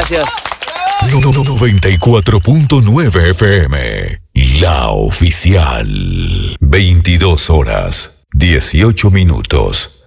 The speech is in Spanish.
gracias. 94.9 FM, la oficial. 22 horas, 18 minutos.